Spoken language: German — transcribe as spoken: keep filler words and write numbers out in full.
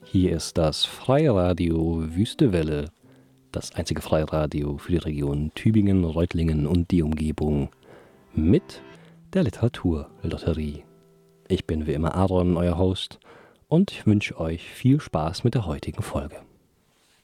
Hier ist das Freiradio Wüstewelle, das einzige Freiradio für die Region Tübingen, Reutlingen und die Umgebung mit der Literaturlotterie. Ich bin wie immer Aaron, euer Host, und ich wünsche euch viel Spaß mit der heutigen Folge.